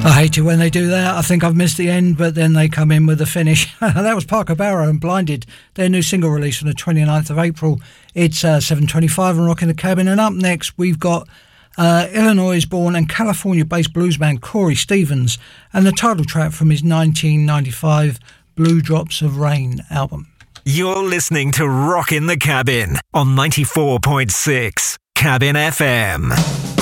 I hate it when they do that. I think I've missed the end, but then they come in with the finish. That was Parker Barrow and Blinded, their new single release on the 29th of April. It's 7:25 on Rockin' the Cabin, and up next we've got Illinois-born and California-based bluesman Corey Stevens and the title track from his 1995 Blue Drops of Rain album. You're listening to Rockin' the Cabin on 94.6 Cabin FM.